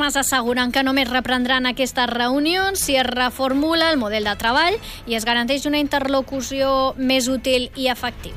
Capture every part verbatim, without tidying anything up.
informes asseguren que només reprendran aquestes reunions si es reformula el model de treball i es garanteix una interlocució més útil i efectiva.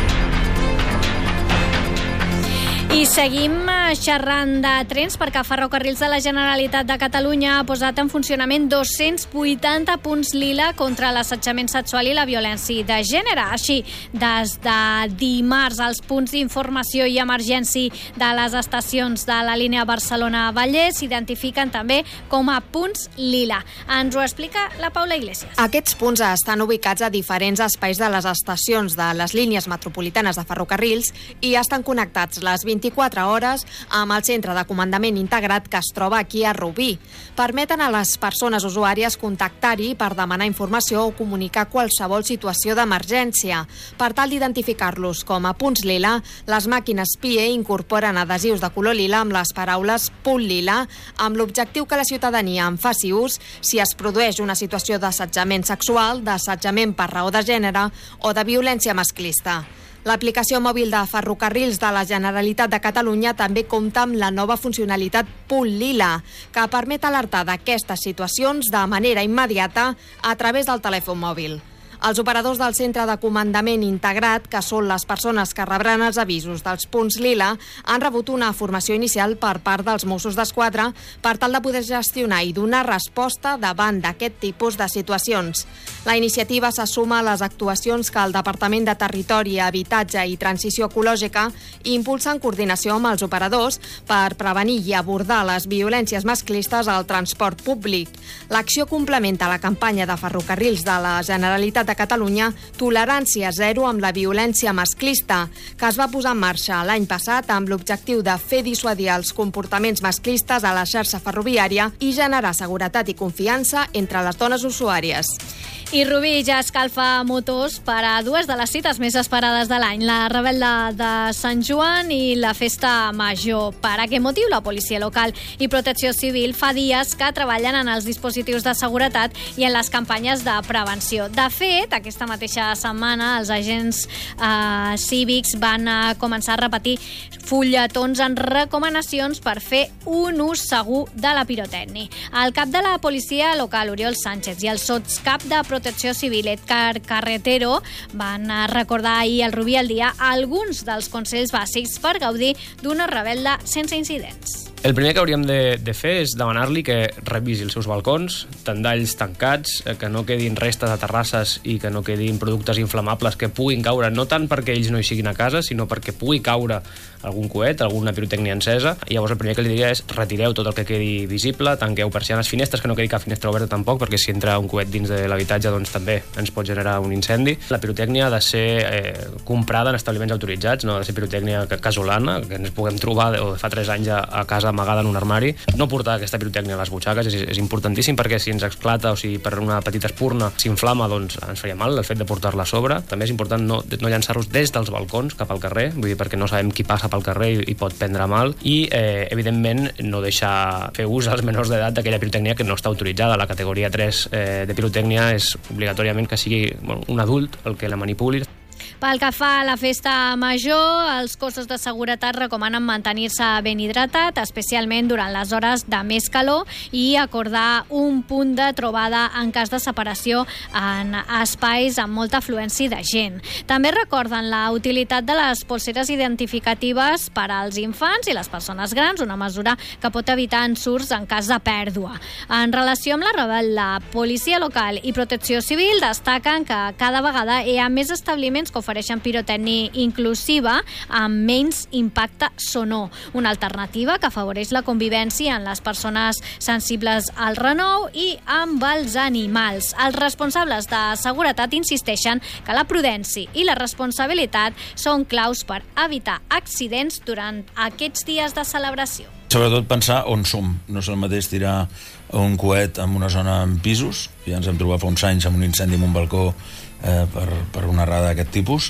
I seguim xerrant de trens perquè Ferrocarrils de la Generalitat de Catalunya ha posat en funcionament dos-cents vuitanta punts lila contra l'assetjament sexual i la violència de gènere. Així, des de dimarts, els punts d'informació i emergència de les estacions de la línia Barcelona-Vallès s'identifiquen també com a punts lila. Ens ho explica la Paula Iglesias. Aquests punts estan ubicats a diferents espais de les estacions de les línies metropolitanes de ferrocarrils i estan connectats les vint-i-quatre hores amb el centre de comandament integrat que es troba aquí a Rubí. Permeten a les persones usuàries contactar-hi per demanar informació o comunicar qualsevol situació d'emergència. Per tal d'identificar-los com a punts lila, les màquines P I E incorporen adhesius de color lila amb les paraules punt lila, amb l'objectiu que la ciutadania en faci ús si es produeix una situació d'assetjament sexual, d'assetjament per raó de gènere o de violència masclista. L'aplicació mòbil de Ferrocarrils de la Generalitat de Catalunya també compta amb la nova funcionalitat Punt Lila, que permet alertar d'aquestes situacions de manera immediata a través del telèfon mòbil. Els operadors del centre de comandament integrat, que són les persones que rebran els avisos dels punts lila, han rebut una formació inicial per part dels Mossos d'Esquadra per tal de poder gestionar i donar resposta davant d'aquest tipus de situacions. La iniciativa se suma a les actuacions que el Departament de Territori, Habitatge i Transició Ecològica impulsa en coordinació amb els operadors per prevenir i abordar les violències masclistes al transport públic. L'acció complementa la campanya de Ferrocarrils de la Generalitat de de Catalunya, Tolerància Zero amb la violència masclista, que es va posar en marxa l'any passat amb l'objectiu de fer dissuadir els comportaments masclistes a la xarxa ferroviària i generar seguretat i confiança entre les dones usuàries. I Rubí ja escalfa motors per a dues de les cites més esperades de l'any, la Rebel·la de Sant Joan i la Festa Major. Per aquest motiu, la policia local i protecció civil fa dies que treballen en els dispositius de seguretat i en les campanyes de prevenció. De fet, aquesta mateixa setmana, els agents eh, cívics van a començar a repetir fulletons en recomanacions per fer un ús segur de la pirotècnia. El cap de la policia local, Oriol Sánchez, i el sotscap de Protecció Civil, Edgar Carretero, van recordar ahir al Rubí al dia alguns dels consells bàsics per gaudir d'una rebel·la sense incidents. El primer que hauríem de, de fer és demanar-li que revisi els seus balcons, tendalls tancats, que no quedin restes de terrasses i que no quedin productes inflamables que puguin caure, no tant perquè ells no hi siguin a casa, sinó perquè pugui caure algun coet, alguna pirotècnia encesa. I llavors el primer que li diria és retireu tot el que quedi visible, tanqueu persianes, finestres, que no quedi cap finestra oberta tampoc, perquè si entra un coet dins de l'habitatge doncs també ens pot generar un incendi. La pirotècnia ha de ser eh, comprada en establiments autoritzats, no ha de ser pirotècnia casolana, que ens puguem trobar de fa tres anys a, a casa amagada en un armari. No portar aquesta pirotècnia a les butxaques és, és importantíssim, perquè si ens esclata o si per una petita espurna s'inflama, doncs ens faria mal el fet de portar-la a sobre. També és important no, no llançar-los des dels balcons cap al carrer, vull dir, perquè no sabem qui passa pel carrer i, i pot prendre mal. I, eh, evidentment, no deixar fer ús als menors d'edat d'aquella pirotècnia que no està autoritzada. La categoria tres eh, de pirotècnia és obligatòriament que sigui bueno, un adult el que la manipuli. Pel que fa a la Festa Major, els cossos de seguretat recomanen mantenir-se ben hidratat, especialment durant les hores de més calor, i acordar un punt de trobada en cas de separació en espais amb molta afluència de gent. També recorden la utilitat de les polseres identificatives per als infants i les persones grans, una mesura que pot evitar ensurts en cas de pèrdua. En relació amb la Rebel, la policia local i protecció civil destaquen que cada vegada hi ha més establiments que ofereixen pirotècnia inclusiva amb menys impacte sonor, una alternativa que afavoreix la convivència en les persones sensibles al renou i amb els animals. Els responsables de seguretat insisteixen que la prudència i la responsabilitat són claus per evitar accidents durant aquests dies de celebració. Sobretot pensar on som. No és el mateix tirar un coet en una zona amb pisos, ja ens hem trobat fa uns anys amb un incendi en un balcó eh, per, per una errada d'aquest tipus,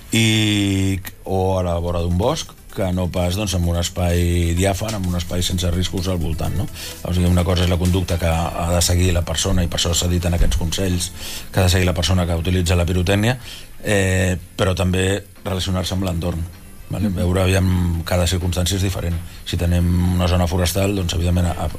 i, o a la vora d'un bosc, que no pas doncs, en un espai diàfan, en un espai sense riscos al voltant. No? O sigui, una cosa és la conducta que ha de seguir la persona, i per això s'ha dit en aquests consells que ha de seguir la persona que utilitza la pirotècnia, eh, però també relacionar-se amb l'entorn. Vale? Veure, aviam, cada circumstància és diferent. Si tenim una zona forestal, doncs evidentment